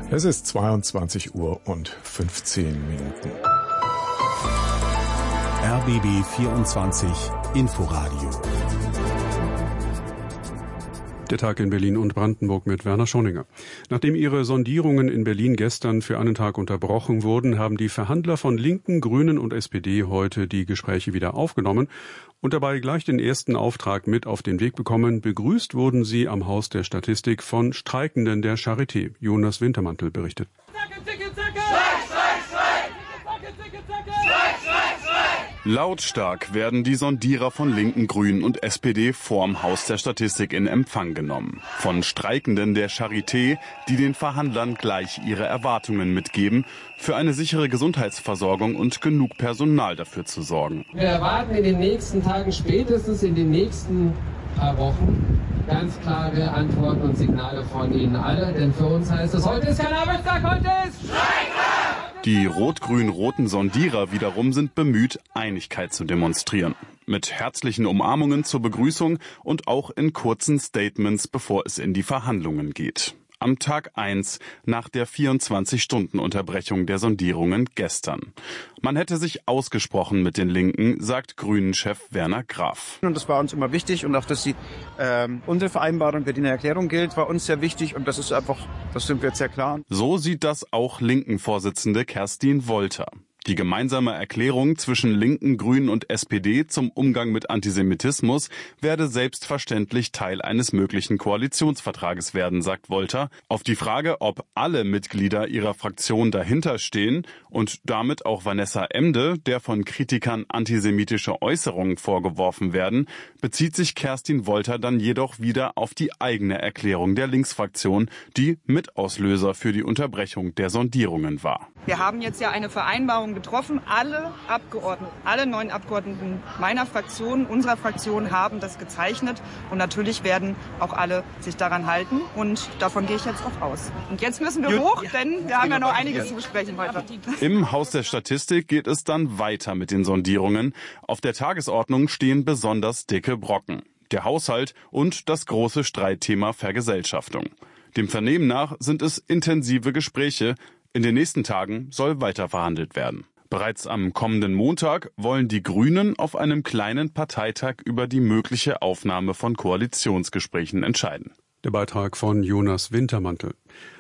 Es ist 22:15 Uhr. RBB 24 Inforadio. Der Tag in Berlin und Brandenburg mit Werner Schoninger. Nachdem ihre Sondierungen in Berlin gestern für einen Tag unterbrochen wurden, haben die Verhandler von Linken, Grünen und SPD heute die Gespräche wieder aufgenommen und dabei gleich den ersten Auftrag mit auf den Weg bekommen. Begrüßt wurden sie am Haus der Statistik von Streikenden der Charité. Jonas Wintermantel berichtet. Lautstark werden die Sondierer von Linken, Grünen und SPD vorm Haus der Statistik in Empfang genommen. Von Streikenden der Charité, die den Verhandlern gleich ihre Erwartungen mitgeben, für eine sichere Gesundheitsversorgung und genug Personal dafür zu sorgen. Wir erwarten in den nächsten Tagen, spätestens in den nächsten paar Wochen, ganz klare Antworten und Signale von Ihnen alle. Denn für uns heißt es, heute ist kein Arbeitstag, heute ist Streiktag! Die rot-grün-roten Sondierer wiederum sind bemüht, Einigkeit zu demonstrieren. Mit herzlichen Umarmungen zur Begrüßung und auch in kurzen Statements, bevor es in die Verhandlungen geht. Am Tag 1 nach der 24-Stunden-Unterbrechung der Sondierungen gestern. Man hätte sich ausgesprochen mit den Linken, sagt Grünen-Chef Werner Graf. Und das war uns immer wichtig und auch, dass unsere Vereinbarung, die in der Erklärung gilt, war uns sehr wichtig und das ist einfach, das sind wir jetzt sehr klar. So sieht das auch Linken-Vorsitzende Kerstin Wolter. Die gemeinsame Erklärung zwischen Linken, Grünen und SPD zum Umgang mit Antisemitismus werde selbstverständlich Teil eines möglichen Koalitionsvertrages werden, sagt Wolter. Auf die Frage, ob alle Mitglieder ihrer Fraktion dahinter stehen und damit auch Vanessa Emde, der von Kritikern antisemitische Äußerungen vorgeworfen werden, bezieht sich Kerstin Wolter dann jedoch wieder auf die eigene Erklärung der Linksfraktion, die Mitauslöser für die Unterbrechung der Sondierungen war. Wir haben jetzt ja eine Vereinbarung getroffen. Alle 9 Abgeordneten meiner Fraktion, unserer Fraktion haben das gezeichnet. Und natürlich werden auch alle sich daran halten. Und davon gehe ich jetzt auch aus. Und jetzt müssen wir hoch, denn wir haben ja noch einiges zu besprechen heute. Im Haus der Statistik geht es dann weiter mit den Sondierungen. Auf der Tagesordnung stehen besonders dicke Brocken: der Haushalt und das große Streitthema Vergesellschaftung. Dem Vernehmen nach sind es intensive Gespräche. In den nächsten Tagen soll weiter verhandelt werden. Bereits am kommenden Montag wollen die Grünen auf einem kleinen Parteitag über die mögliche Aufnahme von Koalitionsgesprächen entscheiden. Der Beitrag von Jonas Wintermantel.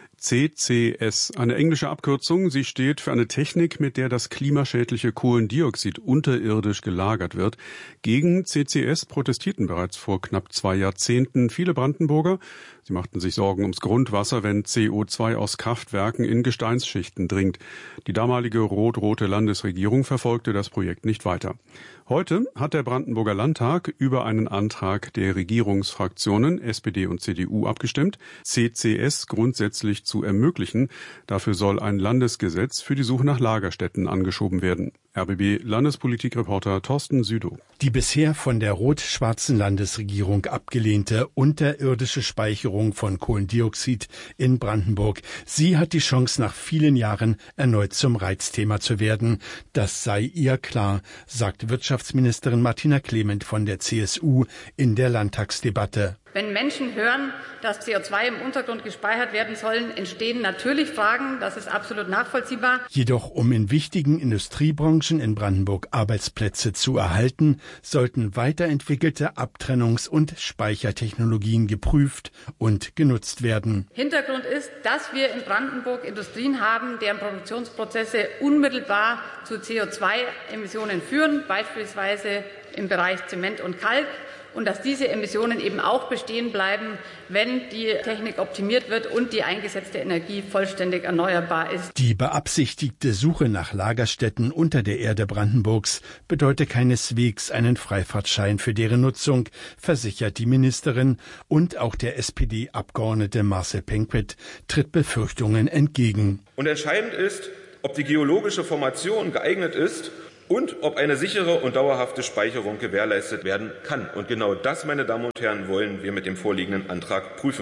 CCS, eine englische Abkürzung. Sie steht für eine Technik, mit der das klimaschädliche Kohlendioxid unterirdisch gelagert wird. Gegen CCS protestierten bereits vor knapp 2 Jahrzehnten viele Brandenburger. Sie machten sich Sorgen ums Grundwasser, wenn CO2 aus Kraftwerken in Gesteinsschichten dringt. Die damalige rot-rote Landesregierung verfolgte das Projekt nicht weiter. Heute hat der Brandenburger Landtag über einen Antrag der Regierungsfraktionen SPD und CDU abgestimmt, CCS grundsätzlich zu ermöglichen. Dafür soll ein Landesgesetz für die Suche nach Lagerstätten angeschoben werden. RBB-Landespolitikreporter Thorsten Südow. Die bisher von der rot-schwarzen Landesregierung abgelehnte unterirdische Speicherung von Kohlendioxid in Brandenburg. Sie hat die Chance, nach vielen Jahren erneut zum Reizthema zu werden. Das sei ihr klar, sagt Wirtschaftsministerin Martina Clement von der CSU in der Landtagsdebatte. Wenn Menschen hören, dass CO2 im Untergrund gespeichert werden sollen, entstehen natürlich Fragen. Das ist absolut nachvollziehbar. Jedoch, um in wichtigen Industriebranchen in Brandenburg Arbeitsplätze zu erhalten, sollten weiterentwickelte Abtrennungs- und Speichertechnologien geprüft und genutzt werden. Hintergrund ist, dass wir in Brandenburg Industrien haben, deren Produktionsprozesse unmittelbar zu CO2-Emissionen führen, beispielsweise im Bereich Zement und Kalk. Und dass diese Emissionen eben auch bestehen bleiben, wenn die Technik optimiert wird und die eingesetzte Energie vollständig erneuerbar ist. Die beabsichtigte Suche nach Lagerstätten unter der Erde Brandenburgs bedeutet keineswegs einen Freifahrtschein für deren Nutzung, versichert die Ministerin. Und auch der SPD-Abgeordnete Marcel Penquet tritt Befürchtungen entgegen. Und entscheidend ist, ob die geologische Formation geeignet ist und ob eine sichere und dauerhafte Speicherung gewährleistet werden kann. Und genau das, meine Damen und Herren, wollen wir mit dem vorliegenden Antrag prüfen.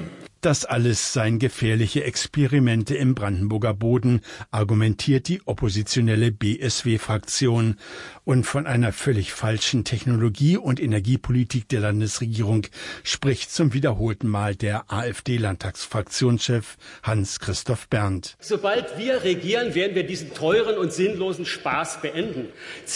Das alles seien gefährliche Experimente im Brandenburger Boden, argumentiert die oppositionelle BSW-Fraktion. Und von einer völlig falschen Technologie- und Energiepolitik der Landesregierung spricht zum wiederholten Mal der AfD-Landtagsfraktionschef Hans-Christoph Berndt. Sobald wir regieren, werden wir diesen teuren und sinnlosen Spaß beenden.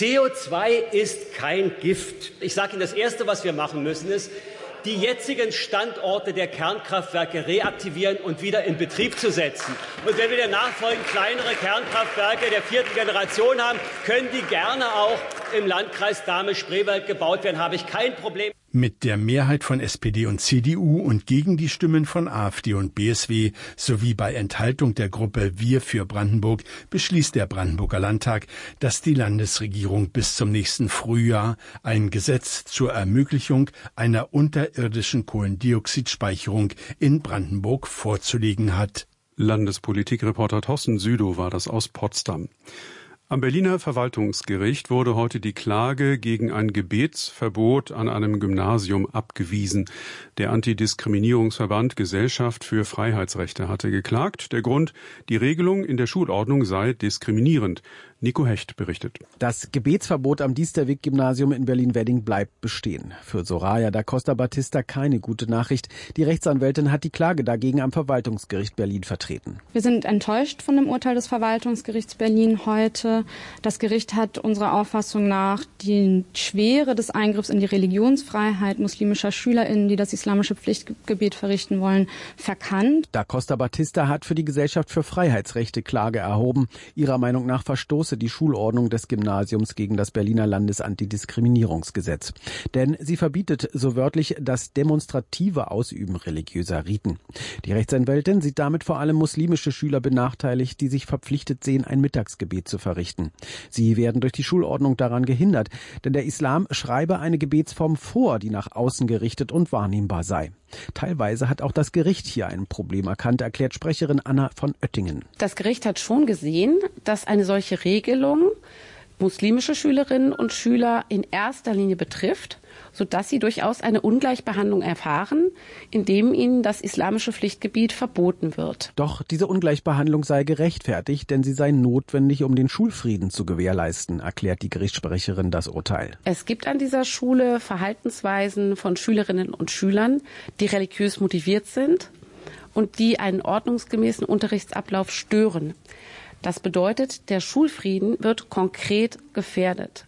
CO2 ist kein Gift. Ich sage Ihnen, das Erste, was wir machen müssen, ist, die jetzigen Standorte der Kernkraftwerke reaktivieren und wieder in Betrieb zu setzen. Und wenn wir der nachfolgend kleinere Kernkraftwerke der 4. Generation haben, können die gerne auch im Landkreis Dahme-Spreewald gebaut werden, habe ich kein Problem. Mit der Mehrheit von SPD und CDU und gegen die Stimmen von AfD und BSW sowie bei Enthaltung der Gruppe Wir für Brandenburg beschließt der Brandenburger Landtag, dass die Landesregierung bis zum nächsten Frühjahr ein Gesetz zur Ermöglichung einer unterirdischen Kohlendioxidspeicherung in Brandenburg vorzulegen hat. Landespolitikreporter Thorsten Südow war das aus Potsdam. Am Berliner Verwaltungsgericht wurde heute die Klage gegen ein Gebetsverbot an einem Gymnasium abgewiesen. Der Antidiskriminierungsverband Gesellschaft für Freiheitsrechte hatte geklagt. Der Grund, die Regelung in der Schulordnung sei diskriminierend. Nico Hecht berichtet. Das Gebetsverbot am Diesterweg-Gymnasium in Berlin-Wedding bleibt bestehen. Für Soraya da Costa Batista keine gute Nachricht. Die Rechtsanwältin hat die Klage dagegen am Verwaltungsgericht Berlin vertreten. Wir sind enttäuscht von dem Urteil des Verwaltungsgerichts Berlin heute. Das Gericht hat unserer Auffassung nach die Schwere des Eingriffs in die Religionsfreiheit muslimischer SchülerInnen, die das islamische Pflichtgebet verrichten wollen, verkannt. Da Costa Batista hat für die Gesellschaft für Freiheitsrechte Klage erhoben. Ihrer Meinung nach verstoße die Schulordnung des Gymnasiums gegen das Berliner Landesantidiskriminierungsgesetz. Denn sie verbietet so wörtlich das demonstrative Ausüben religiöser Riten. Die Rechtsanwältin sieht damit vor allem muslimische Schüler benachteiligt, die sich verpflichtet sehen, ein Mittagsgebet zu verrichten. Sie werden durch die Schulordnung daran gehindert, denn der Islam schreibe eine Gebetsform vor, die nach außen gerichtet und wahrnehmbar sei. Teilweise hat auch das Gericht hier ein Problem erkannt, erklärt Sprecherin Anna von Oettingen. Das Gericht hat schon gesehen, dass eine solche Regelung muslimische Schülerinnen und Schüler in erster Linie betrifft, sodass sie durchaus eine Ungleichbehandlung erfahren, indem ihnen das islamische Pflichtgebiet verboten wird. Doch diese Ungleichbehandlung sei gerechtfertigt, denn sie sei notwendig, um den Schulfrieden zu gewährleisten, erklärt die Gerichtssprecherin das Urteil. Es gibt an dieser Schule Verhaltensweisen von Schülerinnen und Schülern, die religiös motiviert sind und die einen ordnungsgemäßen Unterrichtsablauf stören. Das bedeutet, der Schulfrieden wird konkret gefährdet.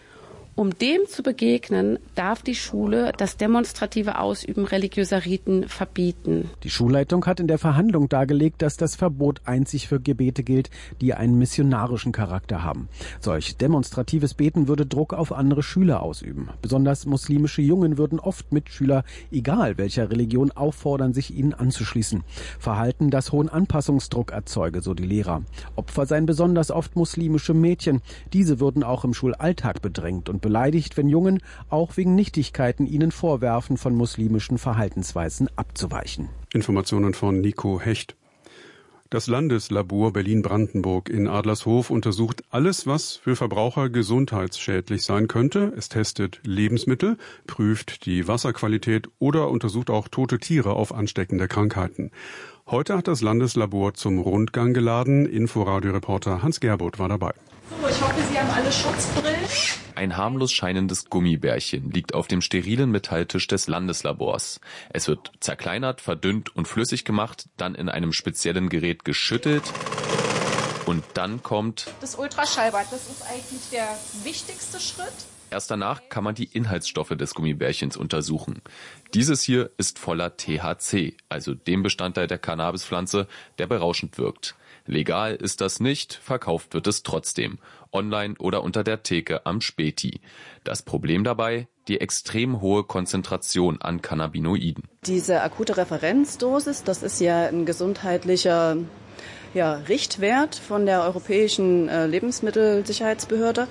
Um dem zu begegnen, darf die Schule das demonstrative Ausüben religiöser Riten verbieten. Die Schulleitung hat in der Verhandlung dargelegt, dass das Verbot einzig für Gebete gilt, die einen missionarischen Charakter haben. Solch demonstratives Beten würde Druck auf andere Schüler ausüben. Besonders muslimische Jungen würden oft Mitschüler, egal welcher Religion, auffordern, sich ihnen anzuschließen. Verhalten, das hohen Anpassungsdruck erzeuge, so die Lehrer. Opfer seien besonders oft muslimische Mädchen. Diese würden auch im Schulalltag bedrängt und beleidigt, wenn Jungen auch wegen Nichtigkeiten ihnen vorwerfen, von muslimischen Verhaltensweisen abzuweichen. Informationen von Nico Hecht. Das Landeslabor Berlin-Brandenburg in Adlershof untersucht alles, was für Verbraucher gesundheitsschädlich sein könnte. Es testet Lebensmittel, prüft die Wasserqualität oder untersucht auch tote Tiere auf ansteckende Krankheiten. Heute hat das Landeslabor zum Rundgang geladen. Inforadio-Reporter Hans Gerbold war dabei. So, ich hoffe, Sie haben alle Schutzbrillen. Ein harmlos scheinendes Gummibärchen liegt auf dem sterilen Metalltisch des Landeslabors. Es wird zerkleinert, verdünnt und flüssig gemacht, dann in einem speziellen Gerät geschüttelt und dann kommt das Ultraschallbad. Das ist eigentlich der wichtigste Schritt. Erst danach kann man die Inhaltsstoffe des Gummibärchens untersuchen. Dieses hier ist voller THC, also dem Bestandteil der Cannabispflanze, der berauschend wirkt. Legal ist das nicht, verkauft wird es trotzdem, online oder unter der Theke am Späti. Das Problem dabei, die extrem hohe Konzentration an Cannabinoiden. Diese akute Referenzdosis, das ist ja ein gesundheitlicher Richtwert von der Europäischen Lebensmittelsicherheitsbehörde.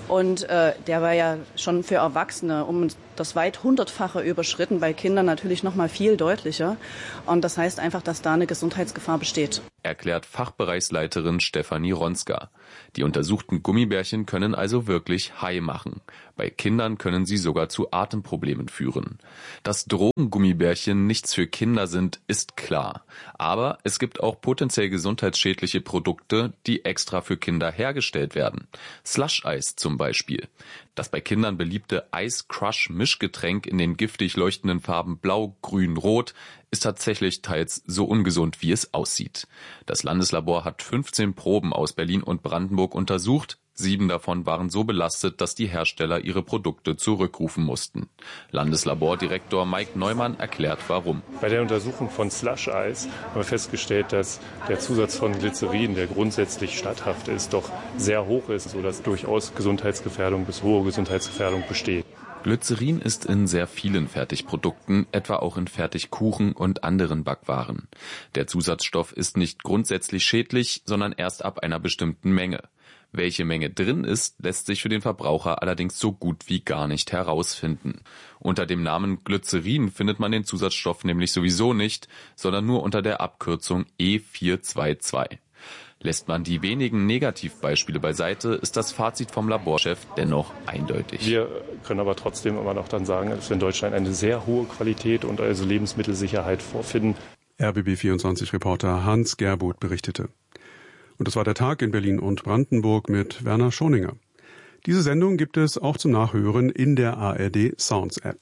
Und der war ja schon für Erwachsene um das weit 100-fache überschritten, bei Kindern natürlich noch mal viel deutlicher. Und das heißt einfach, dass da eine Gesundheitsgefahr besteht. Erklärt Fachbereichsleiterin Stefanie Ronska. Die untersuchten Gummibärchen können also wirklich high machen. Bei Kindern können sie sogar zu Atemproblemen führen. Dass Drogengummibärchen nichts für Kinder sind, ist klar. Aber es gibt auch potenziell gesundheitsschädliche Produkte, die extra für Kinder hergestellt werden. Slush-Eis zum Beispiel. Das bei Kindern beliebte Eis-Crush-Mischgetränk in den giftig leuchtenden Farben Blau, Grün, Rot ist tatsächlich teils so ungesund, wie es aussieht. Das Landeslabor hat 15 Proben aus Berlin und Brandenburg untersucht. 7 davon waren so belastet, dass die Hersteller ihre Produkte zurückrufen mussten. Landeslabordirektor Mike Neumann erklärt, warum. Bei der Untersuchung von Slush-Eis haben wir festgestellt, dass der Zusatz von Glycerin, der grundsätzlich statthaft ist, doch sehr hoch ist, sodass durchaus Gesundheitsgefährdung bis hohe Gesundheitsgefährdung besteht. Glycerin ist in sehr vielen Fertigprodukten, etwa auch in Fertigkuchen und anderen Backwaren. Der Zusatzstoff ist nicht grundsätzlich schädlich, sondern erst ab einer bestimmten Menge. Welche Menge drin ist, lässt sich für den Verbraucher allerdings so gut wie gar nicht herausfinden. Unter dem Namen Glycerin findet man den Zusatzstoff nämlich sowieso nicht, sondern nur unter der Abkürzung E422. Lässt man die wenigen Negativbeispiele beiseite, ist das Fazit vom Laborchef dennoch eindeutig. Wir können aber trotzdem immer noch dann sagen, dass wir in Deutschland eine sehr hohe Qualität und also Lebensmittelsicherheit vorfinden. RBB24-Reporter Hans Gerbuth berichtete. Und das war der Tag in Berlin und Brandenburg mit Werner Schoninger. Diese Sendung gibt es auch zum Nachhören in der ARD Sounds App.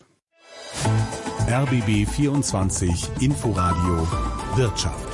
RBB24 Inforadio Wirtschaft.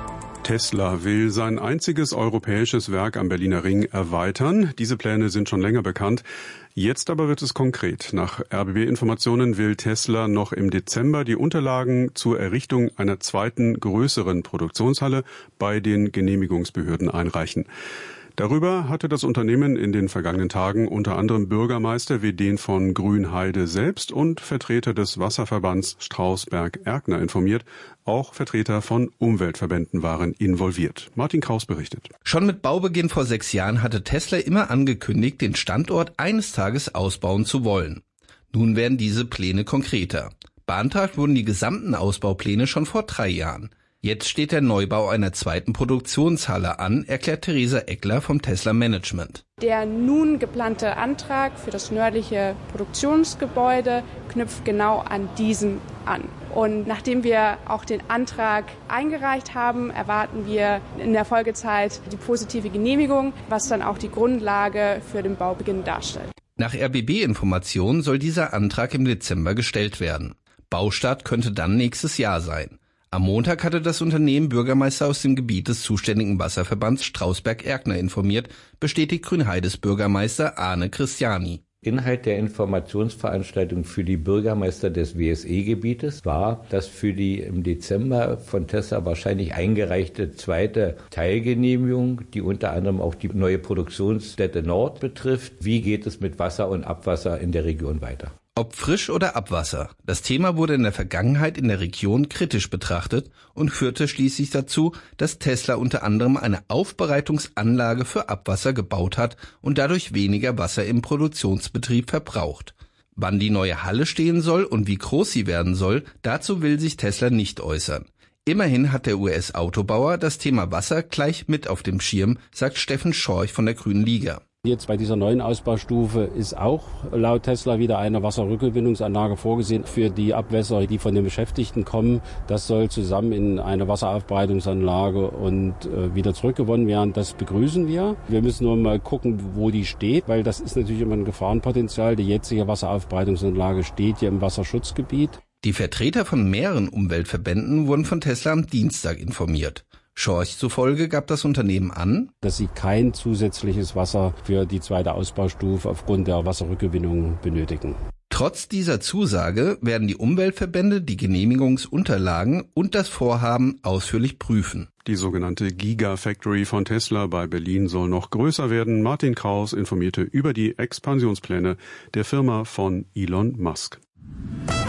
Tesla will sein einziges europäisches Werk am Berliner Ring erweitern. Diese Pläne sind schon länger bekannt. Jetzt aber wird es konkret. Nach RBB-Informationen will Tesla noch im Dezember die Unterlagen zur Errichtung einer zweiten, größeren Produktionshalle bei den Genehmigungsbehörden einreichen. Darüber hatte das Unternehmen in den vergangenen Tagen unter anderem Bürgermeister Wedén von Grünheide selbst und Vertreter des Wasserverbands Strausberg-Erkner informiert. Auch Vertreter von Umweltverbänden waren involviert. Martin Kraus berichtet. Schon mit Baubeginn vor 6 Jahren hatte Tesla immer angekündigt, den Standort eines Tages ausbauen zu wollen. Nun werden diese Pläne konkreter. Beantragt wurden die gesamten Ausbaupläne schon vor 3 Jahren. Jetzt steht der Neubau einer zweiten Produktionshalle an, erklärt Theresa Eckler vom Tesla Management. Der nun geplante Antrag für das nördliche Produktionsgebäude knüpft genau an diesem an. Und nachdem wir auch den Antrag eingereicht haben, erwarten wir in der Folgezeit die positive Genehmigung, was dann auch die Grundlage für den Baubeginn darstellt. Nach RBB-Informationen soll dieser Antrag im Dezember gestellt werden. Baustart könnte dann nächstes Jahr sein. Am Montag hatte das Unternehmen Bürgermeister aus dem Gebiet des zuständigen Wasserverbands Strausberg-Erkner informiert, bestätigt Grünheides Bürgermeister Arne Christiani. Inhalt der Informationsveranstaltung für die Bürgermeister des WSE-Gebietes war, dass für die im Dezember von Tesla wahrscheinlich eingereichte zweite Teilgenehmigung, die unter anderem auch die neue Produktionsstätte Nord betrifft, wie geht es mit Wasser und Abwasser in der Region weiter. Ob Frisch- oder Abwasser, das Thema wurde in der Vergangenheit in der Region kritisch betrachtet und führte schließlich dazu, dass Tesla unter anderem eine Aufbereitungsanlage für Abwasser gebaut hat und dadurch weniger Wasser im Produktionsbetrieb verbraucht. Wann die neue Halle stehen soll und wie groß sie werden soll, dazu will sich Tesla nicht äußern. Immerhin hat der US-Autobauer das Thema Wasser gleich mit auf dem Schirm, sagt Steffen Schorch von der Grünen Liga. Jetzt bei dieser neuen Ausbaustufe ist auch laut Tesla wieder eine Wasserrückgewinnungsanlage vorgesehen für die Abwässer, die von den Beschäftigten kommen. Das soll zusammen in eine Wasseraufbereitungsanlage und wieder zurückgewonnen werden. Das begrüßen wir. Wir müssen nur mal gucken, wo die steht, weil das ist natürlich immer ein Gefahrenpotenzial. Die jetzige Wasseraufbereitungsanlage steht hier im Wasserschutzgebiet. Die Vertreter von mehreren Umweltverbänden wurden von Tesla am Dienstag informiert. Schorch zufolge gab das Unternehmen an, dass sie kein zusätzliches Wasser für die zweite Ausbaustufe aufgrund der Wasserrückgewinnung benötigen. Trotz dieser Zusage werden die Umweltverbände die Genehmigungsunterlagen und das Vorhaben ausführlich prüfen. Die sogenannte Gigafactory von Tesla bei Berlin soll noch größer werden. Martin Kraus informierte über die Expansionspläne der Firma von Elon Musk.